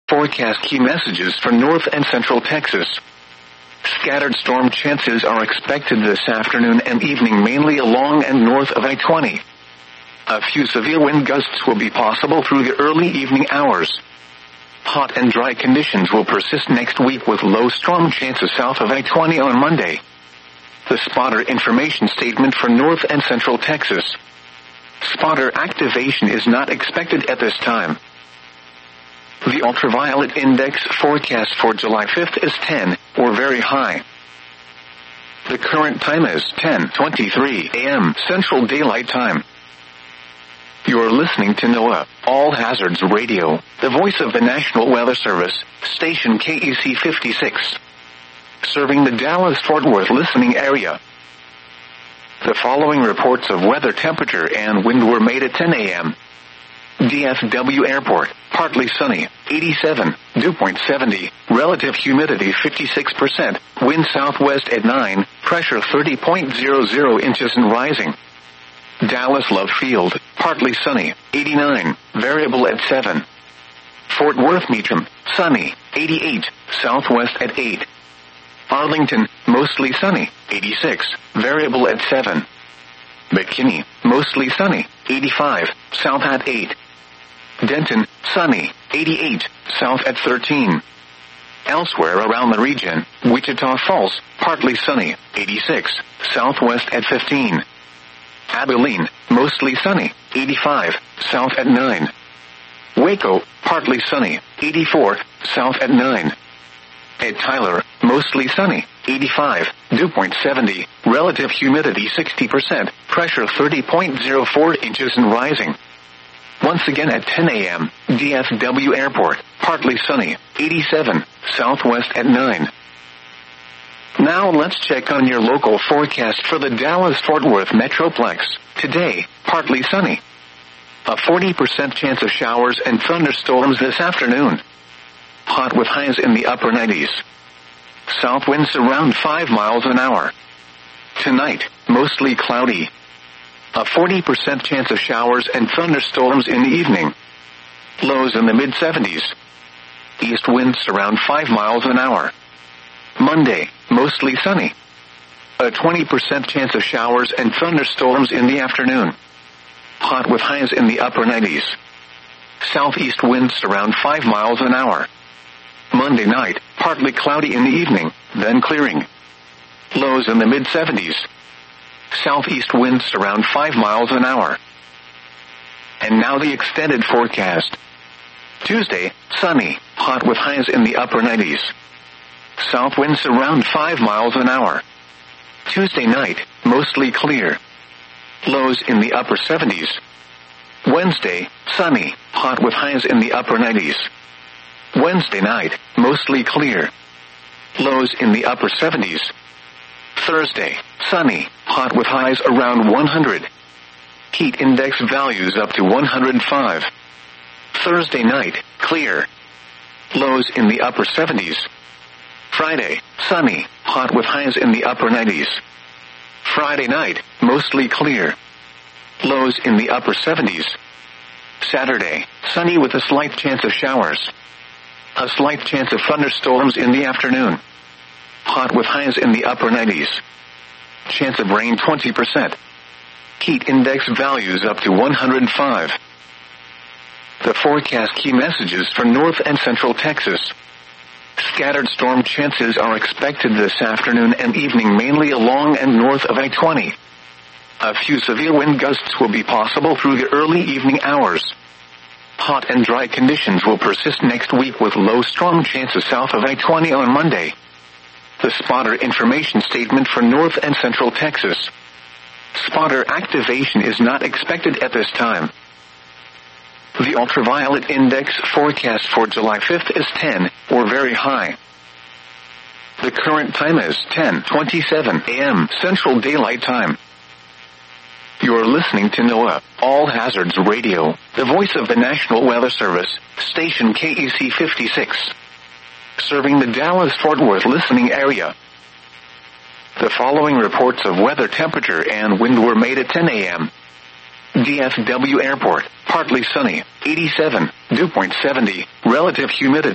Forecast key messages for North and Central Texas. Scattered storm chances are expected this afternoon and evening mainly along and north of I-20. A few severe wind gusts will be possible through the early evening hours. Hot and dry conditions will persist next week with low storm chances south of I-20 on Monday. The spotter information statement for North and Central Texas. Spotter activation is not expected at this time. The ultraviolet index forecast for July 5th is 10, or very high. The current time is 10:23 a.m. Central Daylight Time. You're listening to NOAA All Hazards Radio, the voice of the National Weather Service, station KEC 56. Serving the Dallas-Fort Worth listening area. The following reports of weather temperature and wind were made at 10 a.m. DFW Airport, partly sunny, 87, dew point 70, relative humidity 56%, wind southwest at 9, pressure 30.00 inches and rising. Dallas Love Field, partly sunny, 89, variable at 7. Fort Worth Meacham, sunny, 88, southwest at 8. Arlington, mostly sunny, 86, variable at 7. McKinney, mostly sunny, 85, south at 8. Denton, sunny, 88, south at 13. Elsewhere around the region, Wichita Falls, partly sunny, 86, southwest at 15. Abilene, mostly sunny, 85, south at 9. Waco, partly sunny, 84, south at 9. At Tyler, mostly sunny, 85, dew point 70, relative humidity 60%, pressure 30.04 inches and rising. Once again at 10 a.m., DFW Airport, partly sunny, 87, southwest at 9. Now let's check on your local forecast for the Dallas-Fort Worth Metroplex. Today, partly sunny. A 40% chance of showers and thunderstorms this afternoon. Hot with highs in the upper 90s. South winds around 5 miles an hour. Tonight, mostly cloudy. A 40% chance of showers and thunderstorms in the evening. Lows in the mid-70s. East winds around 5 miles an hour. Monday, mostly sunny. A 20% chance of showers and thunderstorms in the afternoon. Hot with highs in the upper 90s. Southeast winds around 5 miles an hour. Monday night, partly cloudy in the evening, then clearing. Lows in the mid-70s. Southeast winds around 5 miles an hour. And now the extended forecast. Tuesday, sunny, hot with highs in the upper 90s. South winds around 5 miles an hour. Tuesday night, mostly clear. Lows in the upper 70s. Wednesday, sunny, hot with highs in the upper 90s. Wednesday night, mostly clear. Lows in the upper 70s. Thursday, sunny, hot with highs around 100. Heat index values up to 105. Thursday night, clear. Lows in the upper 70s. Friday, sunny, hot with highs in the upper 90s. Friday night, mostly clear. Lows in the upper 70s. Saturday, sunny with a slight chance of showers. A slight chance of thunderstorms in the afternoon. Hot with highs in the upper 90s. Chance of rain 20%. Heat index values up to 105. The forecast key messages for North and Central Texas. Scattered storm chances are expected this afternoon and evening mainly along and north of I-20. A few severe wind gusts will be possible through the early evening hours. Hot and dry conditions will persist next week with low storm chances south of I-20 on Monday. The spotter information statement for North and Central Texas. Spotter activation is not expected at this time. The ultraviolet index forecast for July 5th is 10, or very high. The current time is 10:27 a.m. Central Daylight Time. You're listening to NOAA All Hazards Radio, the voice of the National Weather Service, station KEC 56. Serving the Dallas-Fort Worth listening area. The following reports of weather temperature and wind were made at 10 a.m. DFW Airport, partly sunny, 87, dew point 70, relative humidity